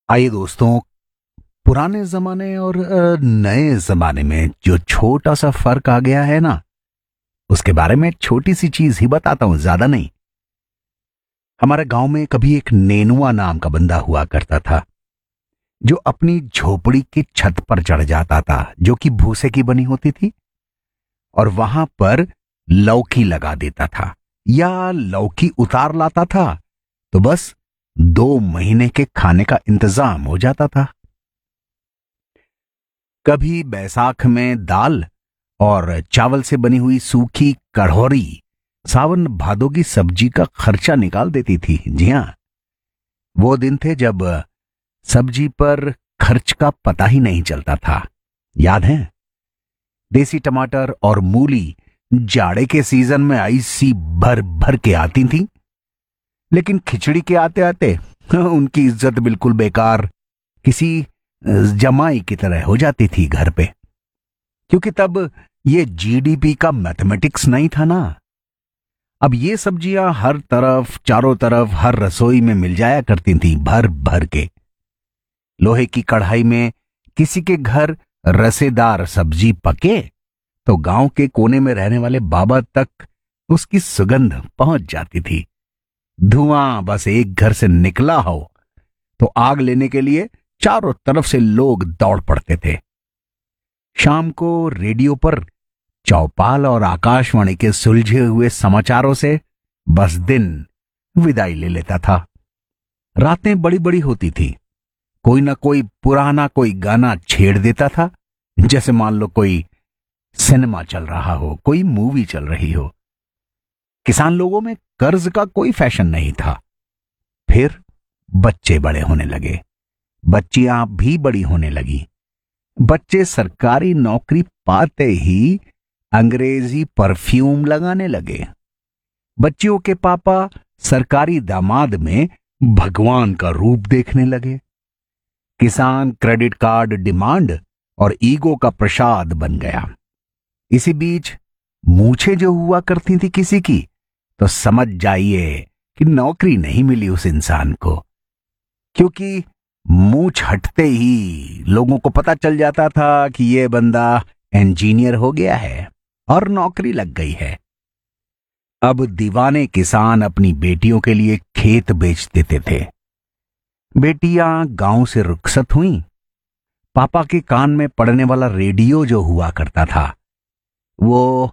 आइए दोस्तों, पुराने जमाने और नए जमाने में जो छोटा सा फर्क आ गया है ना, उसके बारे में एक छोटी सी चीज ही बताता हूं, ज्यादा नहीं। हमारे गांव में कभी एक नेनुआ नाम का बंदा हुआ करता था, जो अपनी झोपड़ी की छत पर चढ़ जाता था, जो कि भूसे की बनी होती थी, और वहां पर लौकी लगा देता था या लौकी उतार लाता था। तो बस 2 महीने के खाने का इंतजाम हो जाता था। कभी बैसाख में दाल और चावल से बनी हुई सूखी कढ़ौरी सावन भादों की सब्जी का खर्चा निकाल देती थी। जी हां, वो दिन थे जब सब्जी पर खर्च का पता ही नहीं चलता था। याद है, देसी टमाटर और मूली जाड़े के सीजन में ऐसी भर भर के आती थी, लेकिन खिचड़ी के आते आते उनकी इज्जत बिल्कुल बेकार, किसी जमाई की तरह हो जाती थी घर पे। क्योंकि तब ये जीडीपी का मैथमेटिक्स नहीं था ना। अब ये सब्जियां हर तरफ, चारों तरफ, हर रसोई में मिल जाया करती थी भर भर के। लोहे की कढ़ाई में किसी के घर रसेदार सब्जी पके तो गांव के कोने में रहने वाले बाबा तक उसकी सुगंध पहुंच जाती थी। धुआं बस एक घर से निकला हो तो आग लेने के लिए चारों तरफ से लोग दौड़ पड़ते थे। शाम को रेडियो पर चौपाल और आकाशवाणी के सुलझे हुए समाचारों से बस दिन विदाई ले लेता था। रातें बड़ी बड़ी होती थी। कोई ना कोई पुराना कोई गाना छेड़ देता था, जैसे मान लो कोई सिनेमा चल रहा हो, कोई मूवी चल रही हो। किसान लोगों में कर्ज का कोई फैशन नहीं था। फिर बच्चे बड़े होने लगे, बच्चियां भी बड़ी होने लगी। बच्चे सरकारी नौकरी पाते ही अंग्रेजी परफ्यूम लगाने लगे। बच्चियों के पापा सरकारी दामाद में भगवान का रूप देखने लगे। किसान क्रेडिट कार्ड डिमांड और ईगो का प्रसाद बन गया। इसी बीच मूछें जो हुआ करती थी किसी की, तो समझ जाइए कि नौकरी नहीं मिली उस इंसान को। क्योंकि मूछ हटते ही लोगों को पता चल जाता था कि ये बंदा इंजीनियर हो गया है और नौकरी लग गई है। अब दीवाने किसान अपनी बेटियों के लिए खेत बेच देते थे। बेटियां गांव से रुखसत हुईं। पापा के कान में पड़ने वाला रेडियो जो हुआ करता था, वो